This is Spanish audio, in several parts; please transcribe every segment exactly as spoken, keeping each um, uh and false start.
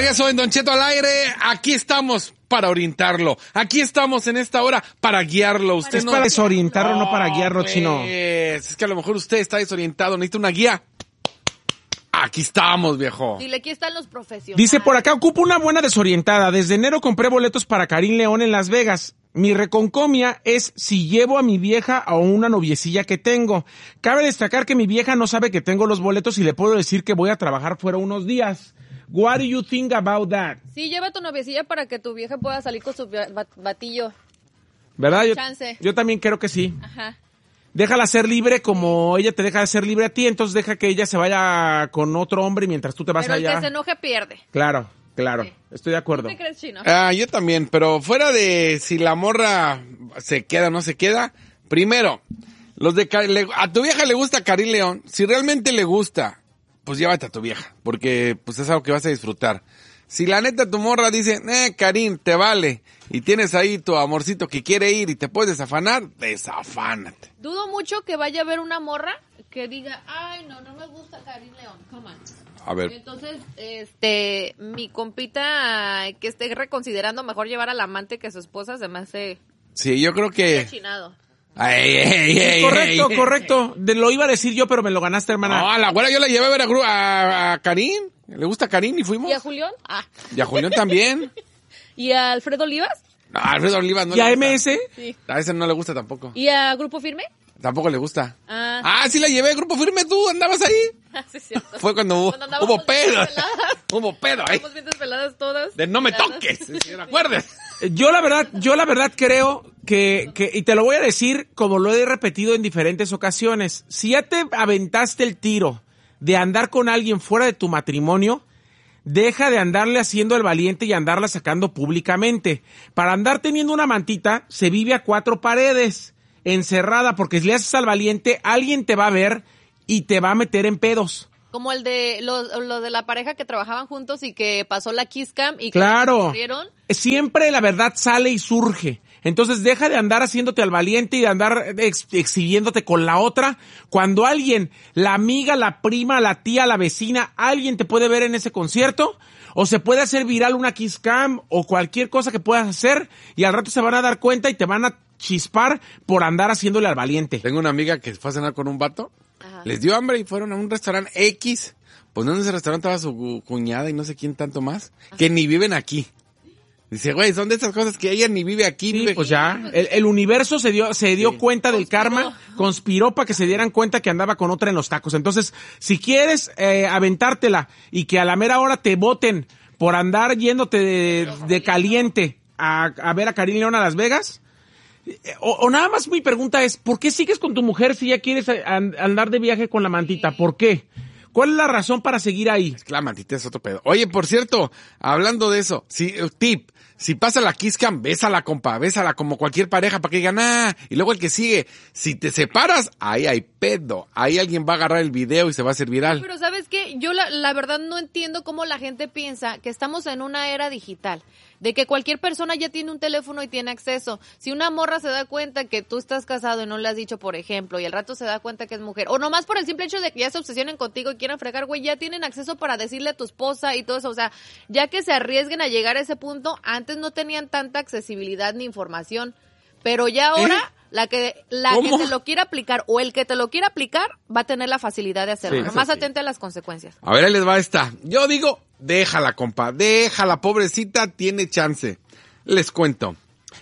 regreso en Don Cheto al aire. Aquí estamos para orientarlo. Aquí estamos en esta hora para guiarlo. Usted es no... para desorientarlo, no, no para guiarlo, pues, Chino. Es que a lo mejor usted está desorientado, necesita una guía. Aquí estamos, viejo. Dile, aquí están los profesionales. Dice por acá, ocupo una buena desorientada. Desde enero compré boletos para Karim León en Las Vegas. Mi reconcomia es si llevo a mi vieja o una noviecilla que tengo. Cabe destacar que mi vieja no sabe que tengo los boletos y le puedo decir que voy a trabajar fuera unos días. What do you think about that? Sí, lleva a tu noviecilla para que tu vieja pueda salir con su bat- batillo. ¿Verdad? Yo, Chance. yo también creo que sí. Ajá. Déjala ser libre como ella te deja de ser libre a ti, entonces deja que ella se vaya con otro hombre mientras tú te vas Pero el allá. que se enoje pierde. Claro, claro. Sí. Estoy de acuerdo. ¿Qué crees, Chino? Ah, yo también, pero fuera de si la morra se queda o no se queda, primero, los de Car- le- a tu vieja le gusta Karim León, si realmente le gusta, pues llévate a tu vieja, porque pues es algo que vas a disfrutar. Si la neta tu morra dice, eh, Karim, te vale, y tienes ahí tu amorcito que quiere ir y te puedes desafanar, desafánate. Dudo mucho que vaya a ver una morra que diga, ay, no, no me gusta Karim León, come on. A ver. Entonces, este, mi compita que esté reconsiderando mejor llevar al amante que a su esposa se me hace Sí, yo creo que... chinado. Ay, ay, ay, correcto, ay, ay. correcto. De, lo iba a decir yo, pero me lo ganaste, hermana. No, a la güera yo la llevé a ver a, Gru- a, a Karim, le gusta Karim y fuimos. ¿Y a Julián? Ah. Y a Julián también. ¿Y a Alfredo Olivas? No, a Alfredo Olivas no ¿Y a le gusta. M S? Sí. A ese no le gusta tampoco. ¿Y a Grupo Firme? Tampoco le gusta. Ah, Ah, sí la llevé, Grupo Firme, tú andabas ahí. sí es cierto. Fue cuando hubo, Cuando andábamos hubo pedo. bien desveladas. Hubo pedo ahí. Estamos bien desveladas todas. De no me Desveladas. toques, si no acuerdes. Yo la verdad, yo la verdad creo que, que, y te lo voy a decir como lo he repetido en diferentes ocasiones, si ya te aventaste el tiro de andar con alguien fuera de tu matrimonio, deja de andarle haciendo el valiente y andarla sacando públicamente. Para andar teniendo una mantita, se vive a cuatro paredes, encerrada, porque si le haces al valiente, alguien te va a ver y te va a meter en pedos. Como el de lo, lo de la pareja que trabajaban juntos y que pasó la Kiss Cam y que Claro. corrieron. Siempre la verdad sale y surge. Entonces deja de andar haciéndote al valiente y de andar ex- exhibiéndote con la otra. Cuando alguien, la amiga, la prima, la tía, la vecina, alguien te puede ver en ese concierto, o se puede hacer viral una kiss cam o cualquier cosa que puedas hacer y al rato se van a dar cuenta y te van a chispar por andar haciéndole al valiente. Tengo una amiga que fue a cenar con un vato. Ajá. Les dio hambre y fueron a un restaurante X. Pues no, en ese restaurante estaba su cu- cuñada y no sé quién tanto más, que ni viven aquí. Dice, güey, son de esas cosas que ella ni vive aquí. Sí, vive pues ya, el, el universo se dio, se dio Sí. cuenta del Conspiró. karma, conspiró para que se dieran cuenta que andaba con otra en los tacos. Entonces, si quieres eh, aventártela y que a la mera hora te voten por andar yéndote de, de caliente a, a ver a Karim León a Las Vegas, eh, o, o nada más mi pregunta es, ¿por qué sigues con tu mujer si ya quieres a- an- andar de viaje con la mantita? ¿Por qué? ¿Cuál es la razón para seguir ahí? Es que la mantita es otro pedo. Oye, por cierto, hablando de eso, si, tip, si pasa la kiss cam, bésala, compa, bésala como cualquier pareja para que digan, ah, y luego el que sigue, si te separas, ahí hay pedo, ahí alguien va a agarrar el video y se va a hacer viral. Pero ¿sabes qué? Yo la, la verdad no entiendo cómo la gente piensa que estamos en una era digital, de que cualquier persona ya tiene un teléfono y tiene acceso. Si una morra se da cuenta que tú estás casado y no le has dicho, por ejemplo, y al rato se da cuenta que es mujer, o nomás por el simple hecho de que ya se obsesionen contigo y quieran fregar, güey, ya tienen acceso para decirle a tu esposa y todo eso. O sea, ya que se arriesguen a llegar a ese punto, antes no tenían tanta accesibilidad ni información, pero ya ahora... ¿Eh? La que la ¿Cómo? que te lo quiera aplicar o el que te lo quiera aplicar va a tener la facilidad de hacerlo. Sí, Nomás eso sí. atente a las consecuencias. A ver, ahí les va esta. Yo digo, déjala, compa, déjala, pobrecita, tiene chance. Les cuento.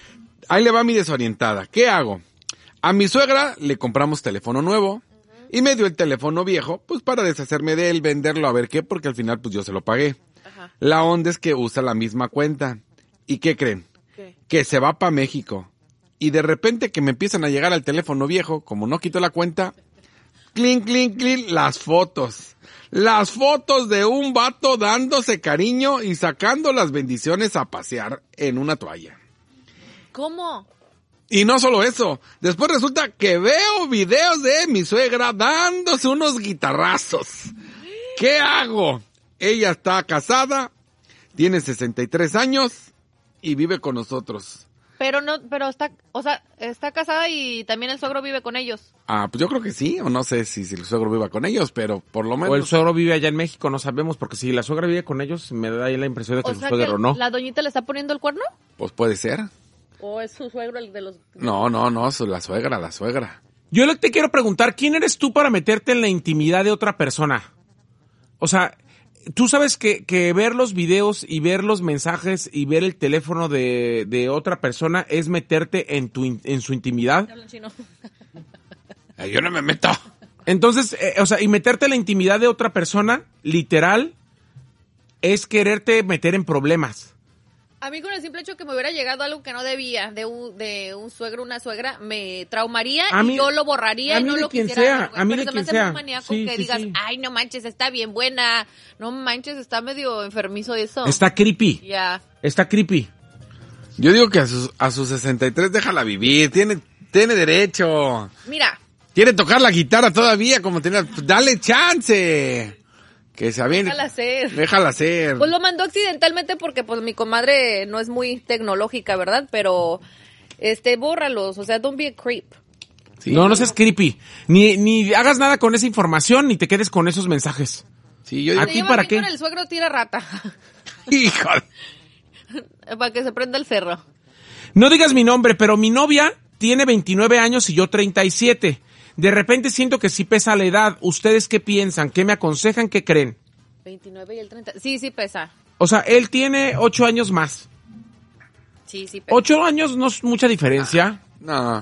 Ahí le va mi desorientada. ¿Qué hago? A mi suegra le compramos teléfono nuevo y me dio el teléfono viejo, pues para deshacerme de él, venderlo, a ver qué, porque al final pues yo se lo pagué. Ajá. La onda es que usa la misma cuenta. ¿Y qué creen? ¿Qué? Que se va para México. Y de repente que me empiezan a llegar al teléfono viejo, como no quito la cuenta, clink, clink, clink, las fotos. Las fotos de un vato dándose cariño y sacando las bendiciones a pasear en una toalla. ¿Cómo? Y no solo eso, después resulta que veo videos de mi suegra dándose unos guitarrazos. ¿Qué hago? Ella está casada, tiene sesenta y tres años y vive con nosotros. Pero no, pero está, o sea, está casada y también el suegro vive con ellos. Ah, pues yo creo que sí, o no sé si, si el suegro viva con ellos, pero por lo menos... O el suegro vive allá en México, no sabemos, porque si la suegra vive con ellos, me da ahí la impresión de que O el sea suegro que no. la doñita le está poniendo el cuerno. Pues puede ser. ¿O es su suegro el de los...? No, no, no, su- la suegra, la suegra. Yo le- te quiero preguntar, ¿quién eres tú para meterte en la intimidad de otra persona? O sea, tú sabes que, que ver los videos y ver los mensajes y ver el teléfono de, de otra persona es meterte en tu in- en su intimidad. Hablan chino. Eh, yo no me meto. Entonces, eh, o sea, y meterte en la intimidad de otra persona, literal, es quererte meter en problemas. A mí con el simple hecho que me hubiera llegado algo que no debía de un, de un suegro, una suegra, me traumaría A mí- y yo lo borraría a y mí no de lo quien quisiera sea, ver, güey. a mí Pero de se me quien hace sea. muy maníaco Sí, que sí, digas, sí. ay, no manches, está bien buena. No manches, está medio enfermizo eso. Está creepy, Ya. está creepy. Yo digo que a sus, a sus sesenta y tres déjala vivir, tiene, tiene derecho. Mira, Quiere tocar la guitarra todavía, como tenía, dale chance. Que se aviene. déjala ser. Déjala ser. Pues lo mandó accidentalmente porque pues mi comadre no es muy tecnológica, ¿verdad? Pero, este, bórralos, o sea, don't be a creep. Sí. No, no seas creepy. Ni, ni hagas nada con esa información, ni te quedes con esos mensajes. Sí, yo digo, Aquí Se lleva para bien qué? con el suegro, tira rata. hijo. Para que se prenda el cerro. No digas mi nombre, pero mi novia tiene veintinueve años y yo treinta y siete. De repente siento que sí pesa la edad. ¿Ustedes qué piensan? ¿Qué me aconsejan? ¿Qué creen? veintinueve y el treinta. Sí, sí pesa. O sea, él tiene ocho años más. Sí, sí pesa. Ocho años no es mucha diferencia. No,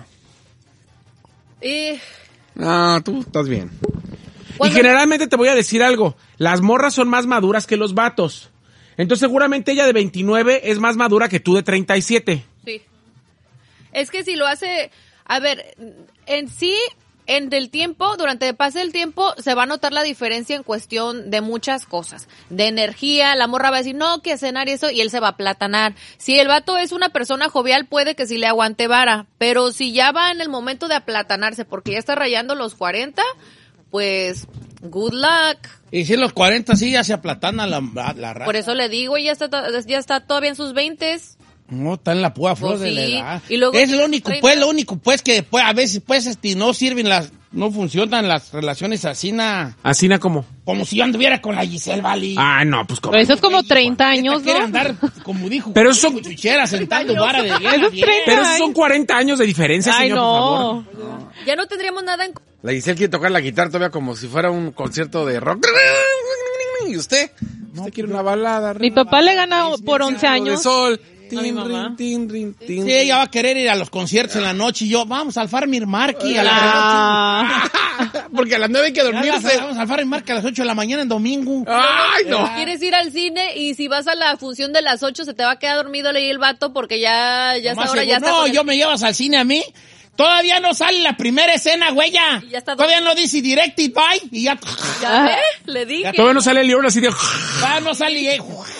Y no, tú estás bien. Y cuando- generalmente te voy a decir algo. Las morras son más maduras que los vatos. Entonces seguramente ella de veintinueve es más madura que tú de treinta y siete. Sí. Es que si lo hace, a ver, en sí, en el tiempo, durante el pase del tiempo, se va a notar la diferencia en cuestión de muchas cosas. De energía, la morra va a decir, no, que cenar y eso, y él se va a platanar. Si el vato es una persona jovial, puede que sí le aguante vara, pero si ya va en el momento de aplatanarse, porque ya está rayando los cuarenta, pues, good luck. Y si en los cuarenta sí ya se aplatana la, la raza. Por eso le digo, ya está, to- ya está todavía en sus veintes. No, está en la púa flor Pues de la sí, edad. y luego es tiene lo único, treinta. pues, lo único, pues, que pues, a veces, pues, este, no sirven las, no funcionan las relaciones así, na, Así na como. como si yo anduviera con la Giselle Vali. Ah, no, pues como. Pero eso es como treinta años, Quiere ¿no? andar, como dijo, Pero como eso- dijo Chuchera, sentando vara de bien. Eso es bien. treinta. Pero esos son cuarenta años de diferencia, Ay, señor, por favor. no. Ya no tendríamos nada en... La Giselle quiere tocar la guitarra todavía como si fuera un concierto de rock. ¿Y usted? ¿Usted quiere una balada? Mi papá le gana por once Algo de años. sol. A mi mamá. Tin, rin, tin, Sí, ella va a querer ir a los conciertos en la noche y yo, vamos al Farmir Marky a la Ah. Porque a las nueve hay que dormirse. Vamos al Farmir Marky a las ocho de la mañana en domingo. ¡Ay, no! Quieres ir al cine y si vas a la función de las ocho se te va a quedar dormido ahí el vato porque ya, ya Nomás está ahora, seguro- ya está. no, con el- yo me llevas al cine a mí. Todavía no sale la primera escena, güey, ya. Y ya está Todavía no dice directed by y ya. ¿Ya ve? Le dije. Todavía no sale el libro así de. Ah, no sale y,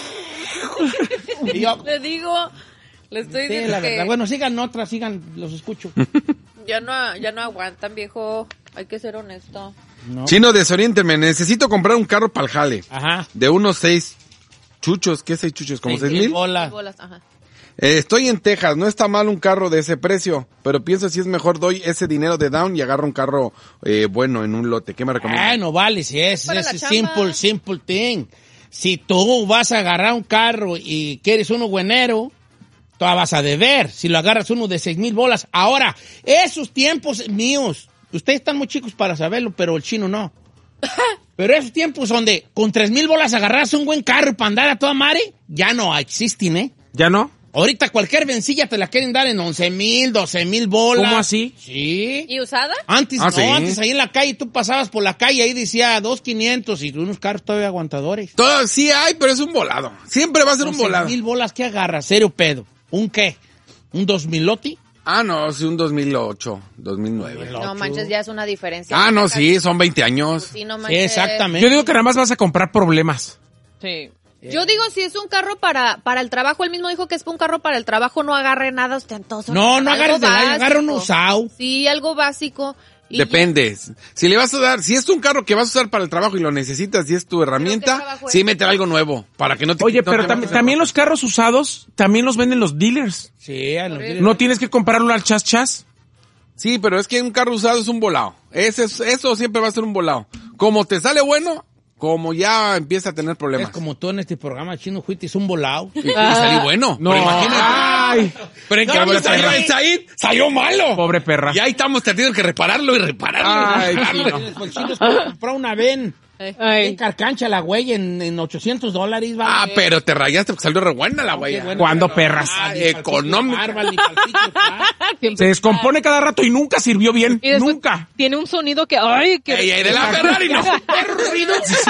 y yo. Le digo, le estoy Sí, diciendo la que verdad. Bueno, sigan otras, sigan, los escucho. ya no, ya no aguantan, viejo. Hay que ser honesto. No. Chino, desoriénteme. Necesito comprar un carro para el jale. Ajá. De unos seis chuchos. ¿Qué seis chuchos? ¿Como seis mil? Bolas. Bolas, ajá. Eh, estoy en Texas. No está mal un carro de ese precio. Pero pienso si es mejor doy ese dinero de down y agarro un carro eh, bueno en un lote. ¿Qué me recomiendas? Ah, no vale, si es, Para es la simple, chamba. simple thing. Si tú vas a agarrar un carro y quieres uno buenero, tú vas a deber. Si lo agarras uno de seis mil bolas. Ahora, esos tiempos míos, ustedes están muy chicos para saberlo, pero el chino no. Pero esos tiempos donde con tres mil bolas agarras un buen carro para andar a toda madre, ya no existen, ¿eh? ¿Ya no? Ahorita cualquier vencilla te la quieren dar en once mil, doce mil bolas. ¿Cómo así? Sí. ¿Y usada? Antes, Ah, no, sí. antes ahí en la calle, tú pasabas por la calle, ahí decía dos quinientos y unos carros todavía aguantadores. Todo, sí hay, pero es un volado. Siempre va a ser un volado. mil bolas, ¿qué agarras? Serio pedo. ¿Un qué? ¿Un dos miloti? Ah, no, sí, un dos mil ocho, dos mil nueve. No manches, ya es una diferencia. Ah, no, sí, son veinte años. Sí, no Sí, manches. exactamente. Yo digo que nada más vas a comprar problemas. Sí. Yo digo, si es un carro para, para el trabajo, él mismo dijo que es un carro para el trabajo, no agarre nada ostentoso. No, no algo agarres del aire, agarra un básico. usado. Sí, algo básico. Y Depende. Si le vas a dar, si es un carro que vas a usar para el trabajo y lo necesitas y es tu herramienta, trabajo es? sí meter algo nuevo para que no te Oye, no pero te tam- vayas a- también los carros usados, también los venden los dealers. Sí, a los dealers. No tienes que comprarlo al chas chas. Sí, pero es que un carro usado es un volado. Ese es, eso siempre va a ser un volado. Como te sale bueno, como ya empieza a tener problemas. Es como tú en este programa, Chino, fuiste un volado. Y, y salí bueno. No, Pero imagínate. ay, Pero en No, cambio no, salió no. el Said, salió malo. pobre perra. Y ahí estamos teniendo que repararlo y repararlo. Ay, y repararlo. sí, El Chino es como comprar una ven. Eh. En Ay. carcancha la güey en, en ochocientos dólares. ¿vale? Ah, pero te rayaste porque salió re buena la güey. Qué bueno. ¿Cuándo, perras? Ah, ni económico. palpito bárbaro, ni palpito, ah. Se descompone cada rato y nunca sirvió bien. Y después Nunca. tiene un sonido que, ay, que... Ey, ey, de la Ferrari no. Perro ruido.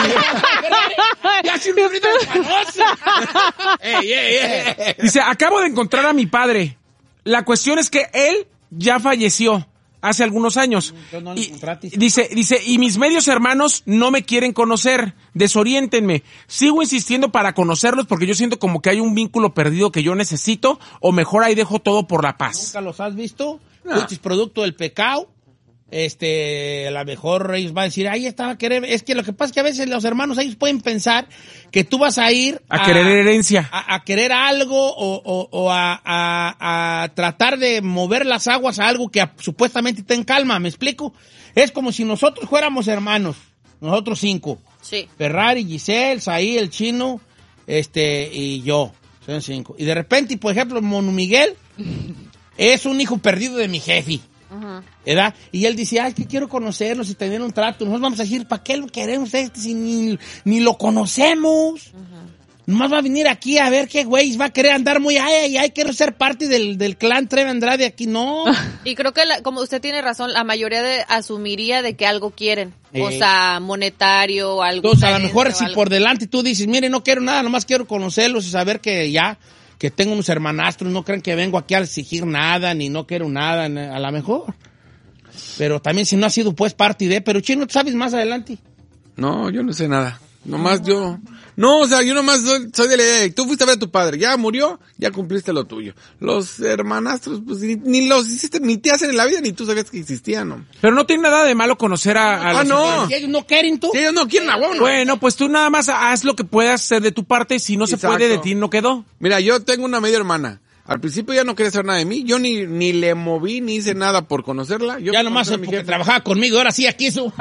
Ya hace un ruido espantoso. Ey, ey, ey. Dice, acabo de encontrar a mi padre. La cuestión es que él ya falleció hace algunos años. Entonces no lo Y encontraste. dice, dice, y mis medios hermanos no me quieren conocer. Desoriéntenme. Sigo insistiendo para conocerlos porque yo siento como que hay un vínculo perdido que yo necesito, o mejor ahí dejo todo por la paz. ¿Nunca los has visto? No. Fuiste producto del pecado. Este, a lo mejor ellos van a decir, ay, estaba a querer. Es que lo que pasa es que a veces los hermanos, ellos pueden pensar que tú vas a ir A querer herencia. A, a querer algo o, o, o a, a, a tratar de mover las aguas a algo que a- supuestamente está en calma. ¿Me explico? Es como si nosotros fuéramos hermanos, nosotros cinco. Sí. Ferrari, Giselle, Saí, el Chino, este, y yo. Son cinco. Y de repente, por ejemplo, Mono Miguel es un hijo perdido de mi jefe. ¿Verdad? Y él dice, ay, que quiero conocerlos y tener un trato. Nosotros vamos a decir, ¿para qué lo queremos este si ni, ni lo conocemos? Nomás va a venir aquí a ver qué güey va a querer andar muy, ay, ay, ay, quiero ser parte del, del clan Treve Andrade aquí. No. Y creo que, la- como usted tiene razón, la mayoría de asumiría de que algo quieren. O Eh. sea, monetario, algo. Entonces, a lo mejor si por delante tú dices, mire, no quiero nada, nomás quiero conocerlos y saber que ya, que tengo unos hermanastros, no crean que vengo aquí a exigir nada, ni no quiero nada, ni- a lo mejor. Pero también si no ha sido pues parte de, pero Chino, ¿tú sabes más adelante? No, yo no sé nada. Nomás yo... No, o sea, yo nomás soy, soy de la idea de, tú fuiste a ver a tu padre, ya murió, ya cumpliste lo tuyo. Los hermanastros, pues ni, ni los hiciste, ni te hacen en la vida, ni tú sabías que existían, ¿no? Pero no tiene nada de malo conocer a, a Ah, los- no. Si ellos no quieren tú. Si ellos no quieren a huevo, no. Bueno, pues tú nada más haz lo que puedas hacer de tu parte. Si no se Exacto. puede de ti, no quedó. Mira, yo tengo una media hermana. Al principio ya no quería hacer nada de mí. Yo ni, ni le moví, ni hice nada por conocerla. Yo Ya nomás conocí a mi porque jefe. trabajaba conmigo, ahora sí aquí su...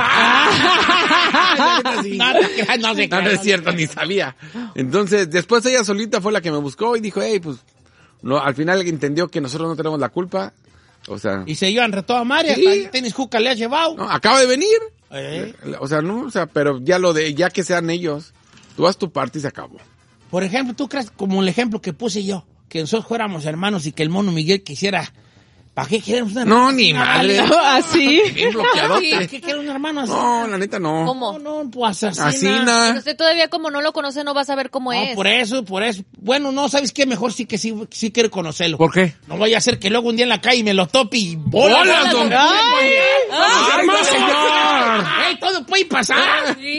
no, te creas, no se No, no creas, es cierto, ni sabía. Entonces, después ella solita fue la que me buscó y dijo, hey, pues, no, al final entendió que nosotros no tenemos la culpa. O sea, Y se llevan reto a María, Sí. hasta tenis juca le has llevado. no, acaba de venir. Eh. O sea, no, o sea, pero ya lo de, ya que sean ellos, tú haz tu parte y se acabó. Por ejemplo, ¿tú crees, como el ejemplo que puse yo, que nosotros fuéramos hermanos y que el Mono Miguel quisiera... ¿Para qué queremos un hermano? No, ni Ah, madre. vale. Así. Bien bloqueadote. ¿Para qué quiere un hermano así? No, la neta no. ¿Cómo? No, no, pues así. Así Pero nada. usted todavía como no lo conoce no va a saber cómo No, es. por eso, por eso. Bueno, no, ¿sabes qué? Mejor sí que sí, sí quiero conocerlo. ¿Por qué? No vaya a ser que luego un día en la calle me lo tope y... ¡Hola, don ¡Ay! ¡Ay, no, señor! ¡Ey, todo puede pasar!